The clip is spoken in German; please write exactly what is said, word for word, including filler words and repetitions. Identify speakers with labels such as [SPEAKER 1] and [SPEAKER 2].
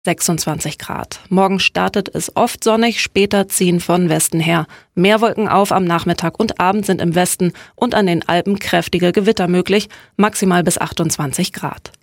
[SPEAKER 1] sechsundzwanzig Grad. Morgen startet es oft sonnig, später ziehen von Westen her. Mehr Wolken auf am Nachmittag und Abend sind im Westen und an den Alpen kräftige Gewitter möglich, maximal bis achtundzwanzig Grad.